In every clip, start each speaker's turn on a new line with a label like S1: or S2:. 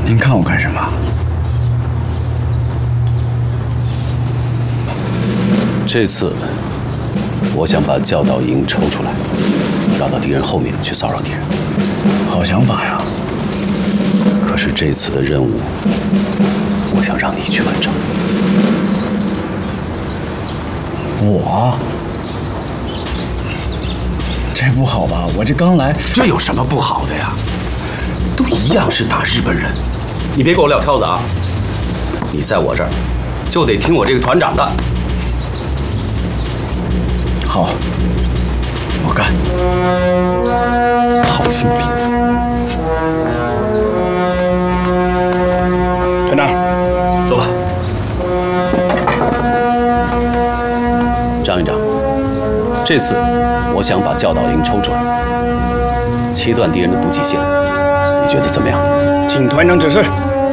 S1: 您看我干什么？
S2: 这次，我想把教导营抽出来，绕到敌人后面去骚扰敌人。
S1: 好想法呀！
S2: 可是这次的任务，我想让你去完成。
S1: 我？这不好吧？我这刚来，
S3: 这有什么不好的呀？都一样是打日本人，你别给我撂挑子啊！你在我这儿，就得听我这个团长的。
S1: 好，我干。好心地。
S4: 团长，
S3: 走吧。
S2: 张营长，这次我想把教导营抽出来，切断敌人的补给线，你觉得怎么样？
S4: 请团长指示。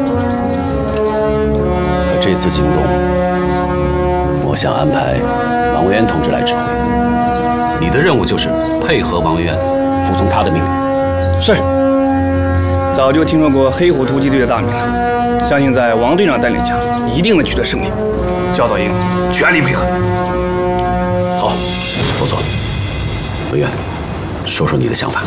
S2: 可这次行动，我想安排王维元同志来指挥。你的任务就是配合王维元，服从他的命令。
S4: 是。早就听说过黑虎突击队的大名了，相信在王队长带领下，一定能取得胜利。教导营全力配合。
S2: 好，不错。维元，说说你的想法。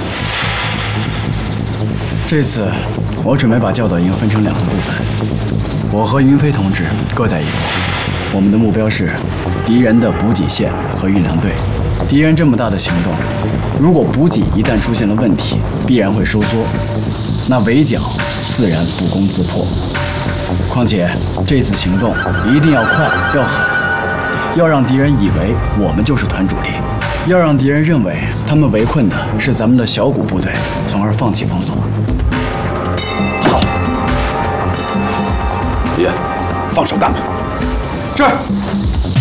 S1: 这次我准备把教导营分成2个部分，我和云飞同志各带一部。我们的目标是敌人的补给线和运粮队。敌人这么大的行动，如果补给一旦出现了问题，必然会收缩，那围剿自然不攻自破。况且这次行动一定要快要狠，要让敌人以为我们就是团主力，要让敌人认为他们围困的是咱们的小股部队，从而放弃封锁。
S2: 好，维元，放手干吧。
S4: 是。